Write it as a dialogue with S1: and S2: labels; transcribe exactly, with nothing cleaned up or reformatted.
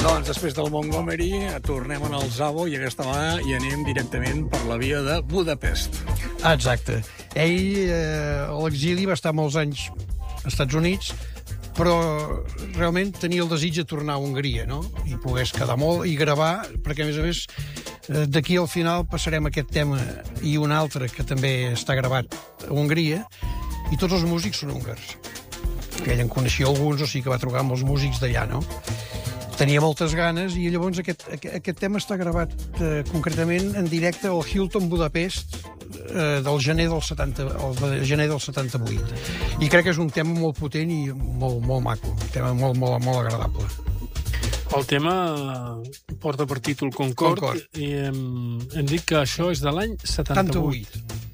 S1: Doncs després del Montgomery tornem en el Szabo i aquesta vegada hi anem directament per la via de Budapest.
S2: Exacte. Ell, eh, a l'exili, va estar molts anys als Estats Units, però realment tenia el desig de tornar a Hongria, no? I pogués quedar molt i gravar, perquè, a més a més, eh, d'aquí al final passarem aquest tema i un altre que també està gravat a Hongria, i tots els músics són húngars. Ell en coneixia alguns, o sigui que va trucar amb els músics d'allà, no? Tenia moltes ganes i llavors aquest, aquest tema està gravat eh, concretament en directe al Hilton Budapest eh, del gener del setanta, el de gener del setanta-vuit. I crec que és un tema molt potent i molt, molt maco, un tema molt, molt, molt agradable.
S3: El tema porta per títol Concord,
S2: Concord.
S3: i hem, hem dit que això és de l'any setanta-vuit.
S2: setanta-vuit.